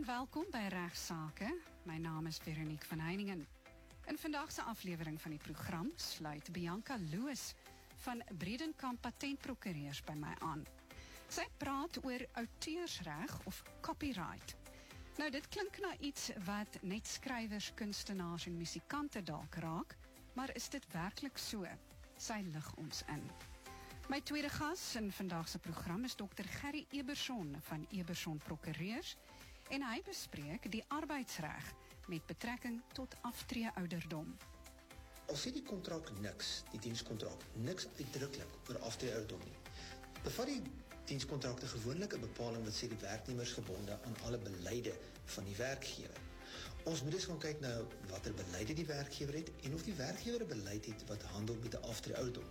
En welkom by Regsake. My naam is Veronique van Heiningen. In vandag se aflewering van die program sluit Bianca Loos van Bredenkamp Patentprokureurs by my aan. Sy praat oor outeursreg of copyright. Nou, dit klink na iets wat net skrywers, kunstenaars en musikante dalk raak, maar is dit werklik so? Sy lig ons in. My tweede gas in vandag se program is Dr. Gerry Eberson van Eberson Prokureurs en hy bespreek die arbeidsreg met betrekking tot aftreeouderdom. Al sê die kontrak niks, die dienskontrak, niks uitdruklik oor aftreeouderdom nie, bevat die dienskontrakte gewoonlik 'n bepaling wat sê die werknemers gebonde aan alle beleide van die werkgewer. Ons moet dus gaan kyk na watter beleide die werkgewer het en of die werkgewer 'n beleid het wat handel met 'n aftreeouderdom.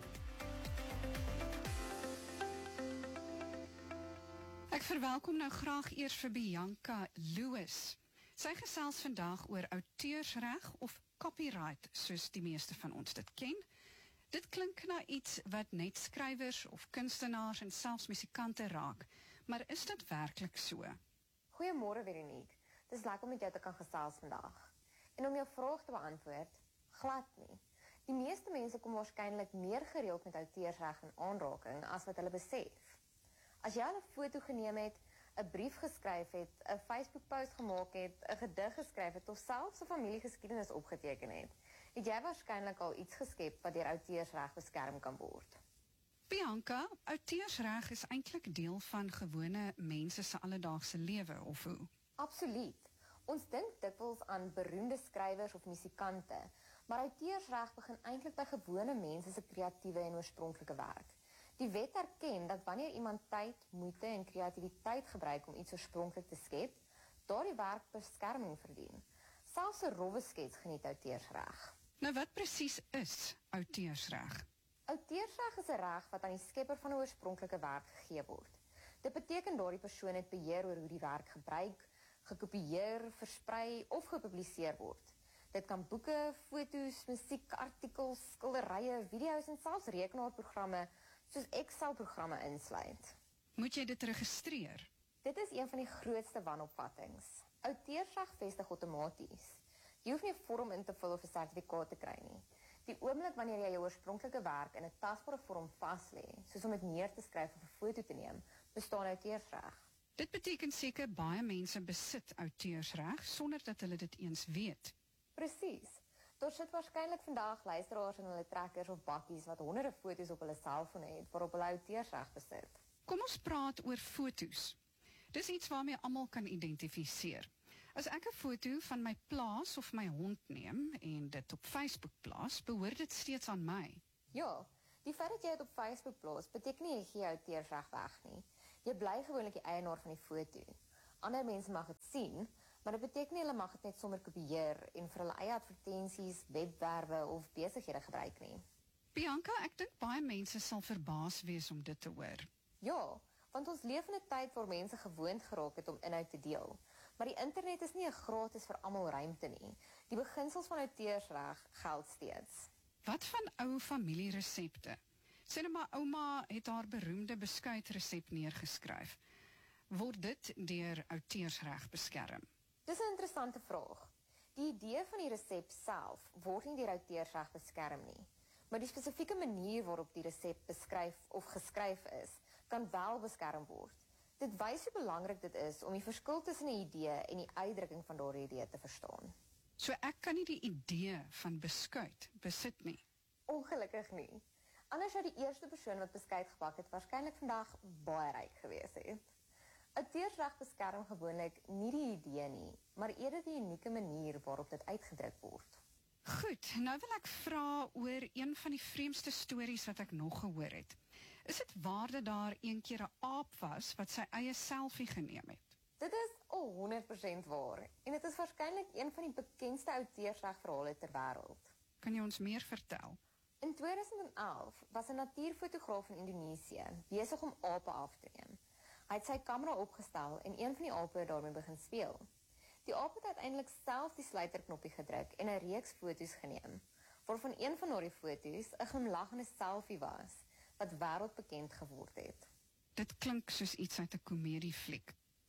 Ek verwelkom nou graag eers vir Bianca Loos. Sy gesels vandag oor outeursreg of copyright, soos die meeste van ons dit ken. Dit klink na iets wat net skrywers of kunstenaars en selfs musikante raak, maar is dit werklik so? Goeiemôre Veronique, dit is lekker om met jou te kan gesels vandag. En om jou vraag te beantwoord, glad nie. Die meeste mense kom waarskynlik meer gereeld met outeursreg in aanraking as wat hulle besef. As jy 'n foto geneem het, 'n brief geskryf het, 'n Facebook-post gemaak het, 'n gedig geskryf het of selfs 'n familiegeskiedenis opgeteken het jy waarskynlik al iets geskep wat deur outeursreg beskerm kan word. Bianca, outeursreg is eintlik deel van gewone mense se alledaagse lewe, of hoe? Absoluut. Ons dink dikwels aan beroemde skrywers of musikante, maar outeursreg begin eintlik by gewone mense se kreatiewe en oorspronklike werk. Die wet erken dat wanneer iemand tyd, moeite en kreatiwiteit gebruik om iets oorspronklik te skep, daardie werk beskerming verdien. Selfs 'n rowwe skets geniet outeursreg. Nou, wat presies is outeursreg? Outeursreg is 'n reg wat aan die skepper van 'n oorspronklike werk gegee word. Dit beteken daardie persoon het beheer oor hoe die werk gebruik, gekopieer, versprei of gepubliseer word. Dit kan boeke, foto's, musiek, artikels, skilderye, video's en selfs rekenaarprogramme soos Excel-programme insluit. Moet jy dit registreer? Dit is een van die grootste wanopvattings. Outeursreg vestig outomaties. Jy hoef nie 'n vorm in te vul of 'n sertifikaat te kry nie. Die oomblik wanneer jy jou oorspronklike werk in 'n tasbare vorm vaslê, soos om dit neer te skryf of 'n foto te neem, bestaan outeursreg. Dit beteken seker baie mense besit outeursreg sonder dat hulle dit eens weet. Presies. Daar sit waarskynlik vandag luisteraars in hulle trekkers of bakkies wat honderde foto's op hulle selfoon het waarop hulle outeursreg besit. Kom ons praat oor foto's. Dis iets waarmee almal kan identifiseer. As ek 'n foto van my plaas of my hond neem en dit op Facebook plaas, behoort dit steeds aan my. Ja, die feit dat jy dit op Facebook plaas, beteken nie jy gee jou outeursreg weg nie. Jy bly gewoonlik die eienaar van die foto. Ander mense mag dit sien, maar dit beteken nie hulle mag dit net sommer kopieer en vir hulle eie advertensies, webwerwe of besighede gebruik nie. Bianca, ek dink baie mense sal verbaas wees om dit te hoor. Ja, want ons leef in 'n tyd waar mense gewoond geraak het om inhoud te deel. Maar die internet is nie 'n gratis vir almal ruimte nie. Die beginsels van outeursreg geld steeds. Wat van ou familieresepte? Sê nou maar ouma het haar beroemde beskuitresep neergeskryf. Word dit deur outeursreg beskerm? Dis 'n interessante vraag. Die idee van die resep self word nie deur outeursreg beskerm nie, maar die spesifieke manier waarop die resep beskryf of geskryf is, kan wel beskerm word. Dit wys hoe belangrik dit is om die verskil tussen 'n idee en die uitdrukking van daardie idee te verstaan. So ek kan nie die idee van beskuit besit nie? Ongelukkig nie. Anders sou die eerste persoon wat beskuit gebak het waarskynlik vandag baie ryk gewees het. Outeursreg beskerm gewoonlik nie die idee nie, maar eerder die unieke manier waarop dit uitgedruk word. Goed, nou wil ek vra oor een van die vreemdste stories wat ek nog gehoor het. Is dit waar dat daar een keer 'n aap was wat sy eie selfie geneem het? Dit is al 100% waar, en dit is waarskynlik een van die bekendste outeursregverhale ter wêreld. Kan jy ons meer vertel? In 2011 was 'n natuurfotograaf in Indonesië besig om ape af te neem. Hy het sy kamera opgestel en een van die ape het daarmee begin speel. Die aap het uiteindelik self die sluiterknoppie gedruk en 'n reeks foto's geneem, waarvan een van daardie foto's 'n glimlaggende selfie was, wat wêreldbekend geword het. Dit klink soos iets uit 'n komediefliek.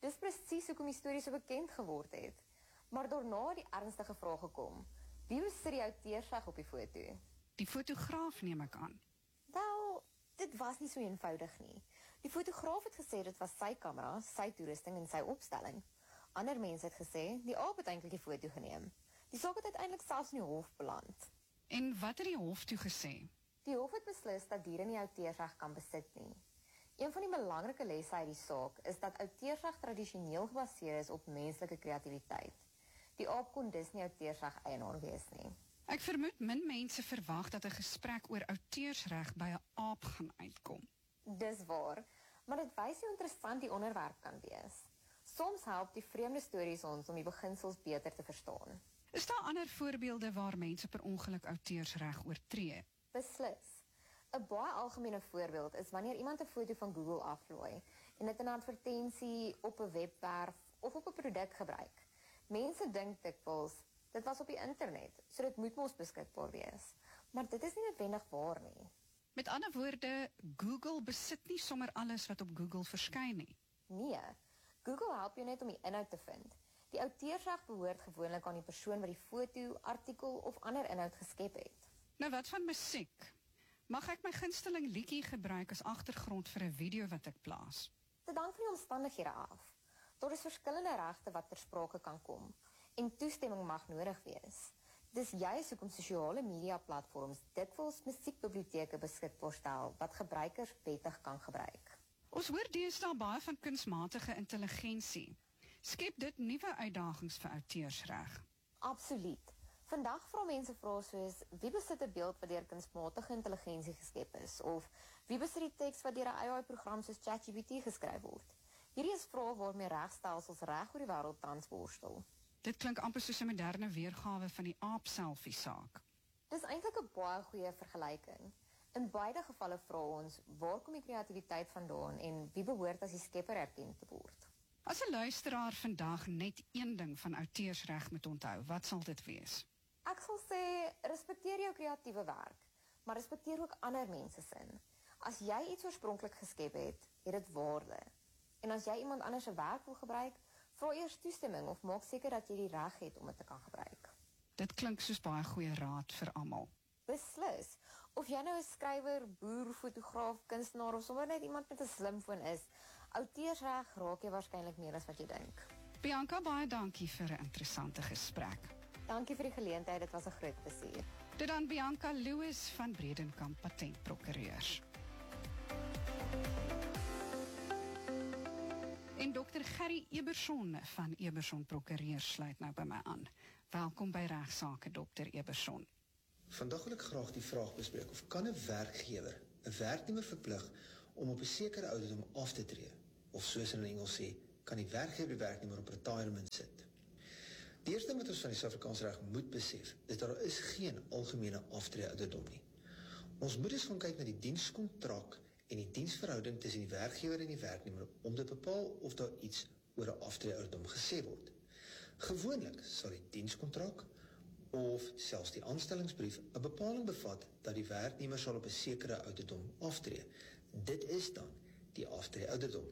Dis presies hoekom die storie so bekend geword het. Maar daarna die ernstige vraag gekom. Wie besit die outeursreg op die foto? Die fotograaf neem ek aan. Wel, dit was nie so eenvoudig nie. Die fotograaf het gesê dit was sy kamera, sy toerusting en sy opstelling. Ander mense het gesê, die aap het eintlik die foto geneem. Die saak het uiteindelik selfs in die hof beland. En wat het die hof toe gesê? Die hof het beslis dat diere nie outeursreg kan besit nie. Een van die belangrike lesse uit die saak is dat outeursreg tradisioneel gebaseer is op menslike kreatiwiteit. Die aap kon dus nie outeursreg eienaar wees nie. Ek vermoed min mense verwag dat 'n gesprek oor outeursreg by 'n aap gaan uitkom. Dis waar, maar dit wys hoe interessant die onderwerp kan wees. Soms help die vreemde stories ons om die beginsels beter te verstaan. Is daar ander voorbeelde waar mense per ongeluk outeursreg oortree? Beslis. 'n Baie algemene voorbeeld is wanneer iemand 'n foto van Google aflaai en dit in 'n advertensie op 'n webwerf of op 'n produk gebruik. Mense dink dikwels dit was op die internet, so dit moet mos beskikbaar wees. Maar dit is nie noodwendig waar nie. Met ander woorde, Google besit nie sommer alles wat op Google verskyn nie. Nee, Google help jou net om die inhoud te vind. Die outeursreg behoort gewoonlik aan die persoon wat die foto, artikel of ander inhoud geskep het. Nou wat van musiek? Mag ek my gunsteling liedjie gebruik as agtergrond vir 'n video wat ek plaas? Dit hang van die omstandighede af. Daar is verskillende regte wat ter sprake kan kom en toestemming mag nodig wees. Dis juist hoekom sosiale media platforms dikwels musiekbiblioteke beskikbaar stel wat gebruikers wettig kan gebruik. Ons hoor deesdae baie van kunsmatige intelligensie. Skep dit nuwe uitdagings vir outeursreg? Absoluut. Vandag vra mense vrae soos, wie besit 'n beeld wat deur kunsmatige intelligensie geskep is? Of wie besit die teks wat deur 'n AI-program soos ChatGPT geskryf word? Hierdie is vrae waarmee regstelsels reg oor die wêreld tans worstel. Dit klink amper soos 'n moderne weergawe van die aap-selfie saak. Dis eintlik 'n baie goeie vergelyking. In beide gevalle vra ons, waar kom die kreatiwiteit vandaan en wie behoort as die skepper erken te word? As 'n luisteraar vandag net een ding van outeursreg moet onthou, wat sal dit wees? Ek sal sê, respekteer jou kreatiewe werk, maar respekteer ook ander mense sin. As jy iets oorspronklik geskep het, het dit waarde. En as jy iemand anders se werk wil gebruik, vra eers toestemming of maak seker dat jy die reg het om dit te kan gebruik. Dit klink soos baie goeie raad vir almal. Beslis. Of jy nou 'n skrywer, boer, fotograaf, kunstenaar of sommer net iemand met 'n slimfoon is, outeursreg raak jy waarskynlik meer as wat jy dink. Bianca, baie dankie vir 'n interessante gesprek. Dankie vir die geleentheid, dit was 'n groot plesier. Dit dan Bianca Louws van Bredenkamp Patentprokureurs. En Dr. Gerry Eberson van Eberson Prokureurs sluit nou by my aan. Welkom by Regsake, Dr. Eberson. Vandag wil ek graag die vraag bespreek of kan 'n werkgewer 'n werknemer verplig om op 'n sekere ouderdom af te tree? Of soos in Engels sê, kan die werkgewer die werknemer op retirement sit? Die eerste ding wat ons van die Suid-Afrikaanse reg moet besef, is dat daar is geen algemene aftree ouderdom nie. Ons moet dus gaan kyk na die dienskontrak en die diensverhouding tussen die werkgewer en die werknemer om te bepaal of daar iets oor 'n aftree ouderdom gesê word. Gewoonlik sal die dienskontrak of selfs die aanstellingsbrief 'n bepaling bevat dat die werknemer sal op 'n sekere ouderdom aftree. Dit is dan die aftree ouderdom.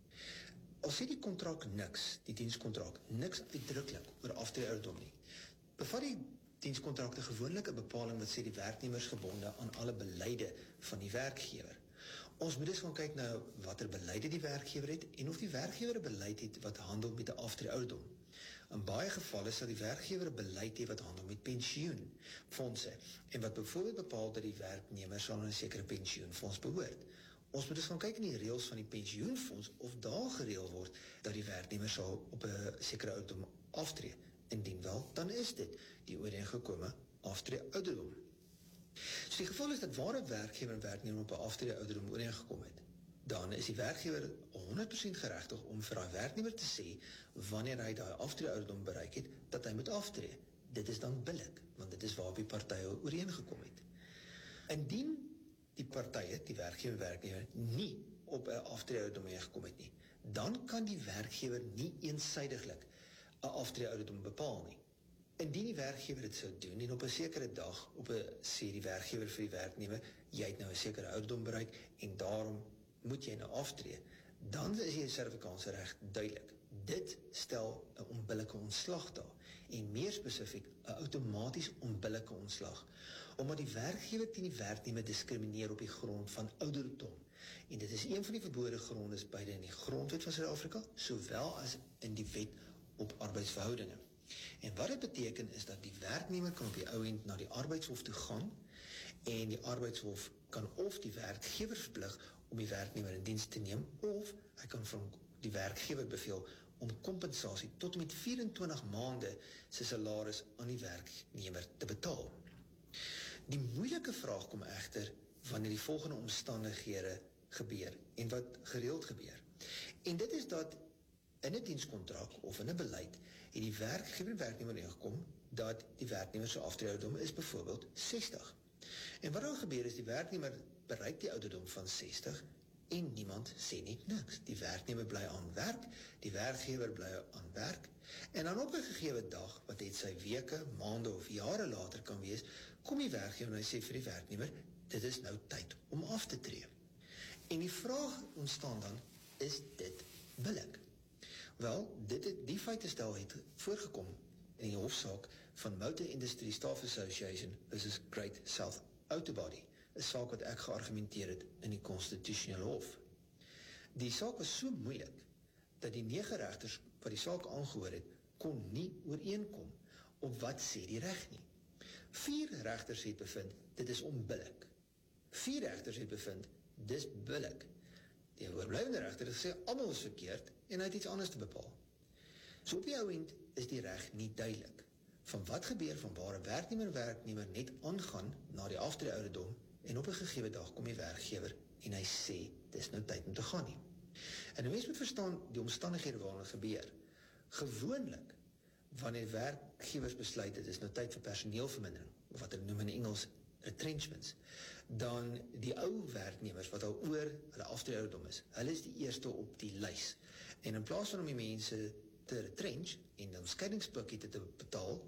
Al sê die kontrak niks, die dienskontrak, niks uitdruklik oor aftree ouderdom nie, bevat die dienskontrakte gewoonlik 'n bepaling wat sê die werknemer is gebonde aan alle beleide van die werkgewer. Ons moet dus gaan kyk na watter beleide die werkgewer het en of die werkgewer 'n beleid het wat handel met 'n aftree ouderdom. In baie gevalle sal die werkgewer 'n beleid hê wat handel met pensioenfondse en wat byvoorbeeld bepaal dat die werknemer sal aan 'n sekere pensioenfonds behoort. Ons moet dus gaan kyk in die reëls van die pensioenfonds of daar gereël word dat die werknemer sal op 'n sekere ouderdom aftree. Indien wel, dan is dit die ooreengekome aftree ouderdom. So die geval is dat waar 'n werkgewer en werknemer op 'n aftree ouderdom ooreengekom het, dan is die werkgewer 100% geregtig om vir daai werknemer te sê wanneer hy daai aftree ouderdom bereik het, dat hy moet aftree. Dit is dan billik, want dit is waarop die partye ooreengekom het. Indien die partye, die werkgewer en werknemer, nie op 'n aftree ouderdom ooreengekom het nie, dan kan die werkgewer nie eensydiglik 'n aftree ouderdom bepaal nie. Indien die werkgewer dit sou doen en op 'n sekere dag sê die werkgewer vir die werknemer, jy het nou 'n sekere ouderdom bereik en daarom moet jy nou aftree, dan is die Suid-Afrikaanse reg duidelik. Dit stel 'n onbillike ontslag daar, en meer spesifiek 'n outomaties onbillike ontslag, omdat die werkgewer teen die werknemer diskrimineer op die grond van ouderdom. En dit is een van die verbode gronde beide in die Grondwet van Suid-Afrika, sowel as in die Wet op Arbeidsverhoudinge. En wat dit beteken is dat die werknemer kan op die ou end na die arbeidshof toe gaan, en die arbeidshof kan of die werkgewer verplig om die werknemer in diens te neem, of hy kan van die werkgewer beveel om kompensasie tot met 24 maande sy salaris aan die werknemer te betaal. Die moeilike vraag kom egter wanneer die volgende omstandighede gebeur, en wat gereeld gebeur. En dit is dat in 'n dienskontrak of in 'n beleid het die werkgewer en werknemer ingekom dat die werknemer se aftreeouderdom is byvoorbeeld 60. En wat dan gebeur is die werknemer bereik die ouderdom van 60 en niemand sê net niks. Die werknemer bly aan werk, die werkgewer bly aan werk, en dan op 'n gegeewe dag, wat het sy weke, maande of jare later kan wees, kom die werkgewer en hy sê vir die werknemer, dit is nou tyd om af te tree. En die vraag ontstaan dan, is dit billik? Wel, die feite stel het voorgekom in die hofsaak van Motor Industry Staff Association versus Great South Autobody, 'n saak wat ek geargumenteer het in die Konstitusionele Hof. Die saak was so moeilik, dat die 9 regters wat die saak aangehoor het, kon nie ooreenkom op wat sê die reg nie. 4 regters het bevind, dit is onbillik. 4 regters het bevind, dis billik. Die oorblywende regter het gesê, almal is verkeerd, en hy het iets anders te bepaal. So op die ou end is die reg nie duidelik. Van wat gebeur van waar 'n werknemer net aangaan na die aftreeouderdom, en op 'n gegeewe dag kom die werkgewer en hy sê, dis nou tyd om te gaan nie. En die mens moet verstaan die omstandighede waarin dit gebeur. Gewoonlik, wanneer werkgewers besluit, dit is nou tyd vir personeelvermindering, of wat hulle noem in Engels retrenchments, dan die ou werknemers wat al oor hulle aftreeouderdom is, hulle is die eerste op die lys. En in plaas van om die mense te retrench en dan skeiingspakkie te betaal,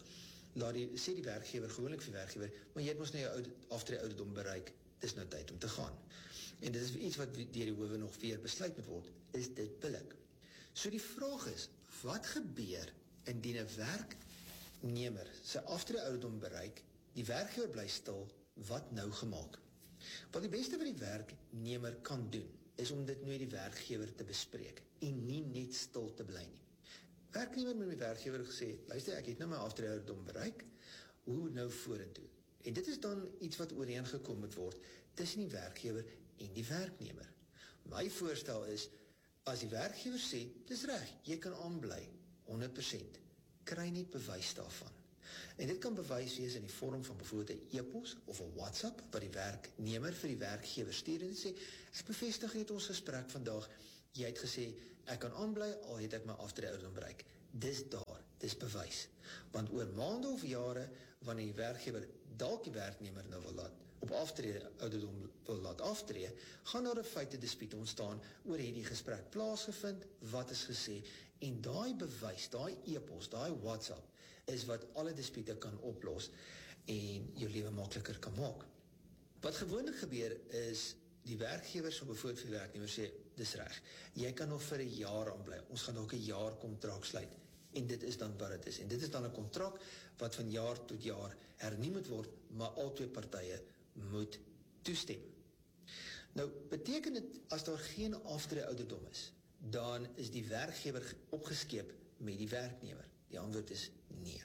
sê die werkgewer gewoonlik vir die werkgewer, maar jy het mos nou jou aftreeouderdom bereik, dis nou tyd om te gaan. En dit is iets wat deur die howe nog weer besluit moet word, is dit billik. So die vraag is, wat gebeur indien 'n werknemer sy aftreeouderdom bereik, die werkgewer bly stil, wat nou gemaak? Wat die beste wat die werknemer kan doen, is om dit nou met die werkgewer te bespreek, en nie net stil te bly nie. Werknemer met die werkgewer gesê, luister, ek het nou my aftreeouderdom bereik, hoe nou vorentoe? En dit is dan iets wat ooreengekom moet word tussen die werkgewer en die werknemer. My voorstel is, as die werkgewer sê, dis reg, jy kan aanbly, 100%, kry net bewys daarvan. En dit kan bewys wees in die vorm van byvoorbeeld 'n e-pos of 'n WhatsApp, wat die werknemer vir die werkgewer stuur en sê, ek bevestig net ons gesprek vandag, jy het gesê, ek kan aanbly, al het ek my aftreeouderdom bereik. Dis daar, dis bewys. Want oor maande of jare, wanneer die werkgewer dalk die werknemer nou wil laat, op aftreeouderdom wil laat aftree, gaan daar 'n feite dispuut ontstaan oor het die gesprek plaasgevind, wat is gesê, en daai bewys, daai e-pos, daai WhatsApp, is wat alle dispute kan oplos en jou lewe makliker kan maak. Wat gewoonlik gebeur is, die werkgewer sal bijvoorbeeld vir die werknemer sê, dis reg, jy kan nog vir 'n jaar aanbly, ons gaan ook 'n jaar kontrak sluit, en dit is dan wat het is, en dit is dan 'n kontrak wat van jaar tot jaar hernie moet word, maar al twee partye moet toestem. Nou, beteken dit, as daar geen aftreeouderdom is, dan is die werkgewer opgeskeep met die werknemer? Die antwoord is nee.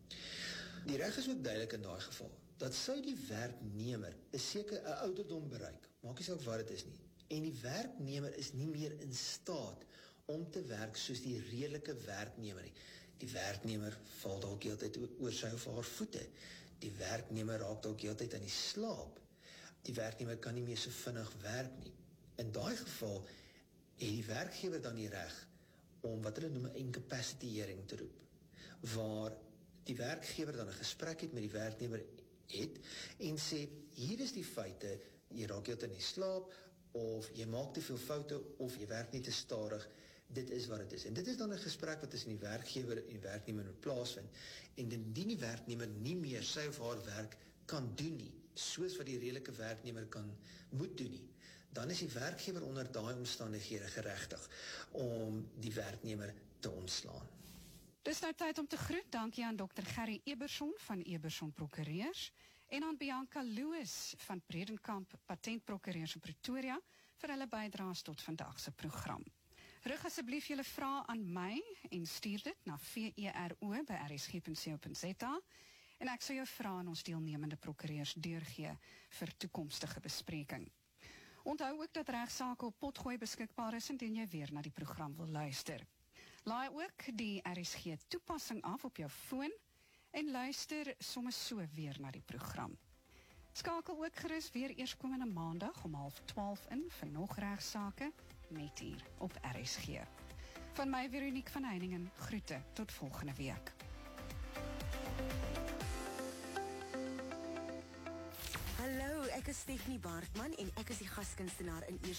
Die reg is ook duidelik in daai geval, dat sou die werknemer 'n sekere ouderdom bereik, maak nie saak wat dit is nie, en die werknemer is nie meer in staat om te werk soos die redelike werknemer nie. Die werknemer val dalk heeltyd oor sy of haar voete, die werknemer raak dalk heeltyd aan die slaap, die werknemer kan nie meer so vinnig werk nie. In daai geval het die werkgewer dan die reg om wat hulle noem 'n incapacity hearing te roep, waar die werkgewer dan 'n gesprek het met die werknemer en sê, hier is die feite, jy raak heeltyd in die slaap, of jy maak te veel foute, of jy werk nie te stadig, dit is wat het is. En dit is dan 'n gesprek wat tussen die werkgewer en die werknemer moet plaasvind, en indien die werknemer nie meer sy of haar werk kan doen nie, soos wat die redelike werknemer moet doen nie, dan is die werkgewer onder daai omstandighede geregtig om die werknemer te ontslaan. Dis nou tyd om te groet. Dankie aan Dr. Gerry Eberson van Eberson Prokureurs en aan Bianca Lewis van Bredenkamp Patentprokureurs in Pretoria vir hulle bydraes tot vandag se program. Rig asseblief julle vrae aan my en stuur dit na vero@rsg.co.za en ek sal jou vrae aan ons deelnemende prokureurs deurgee vir toekomstige bespreking. Onthou ook dat regsaake op Potgooi beskikbaar is indien jy weer na die program wil luister. Laai ook die RSG toepassing af op jou foon en luister soms so weer na die program. Skakel ook gerus weer eerskomende maandag om 11:30 in vir nog regsaake net hier op RSG. Van my Veronique van Heiningen, groete tot volgende week. Hallo, ek is Stephanie Baartman en ek is die gaskunstenaar in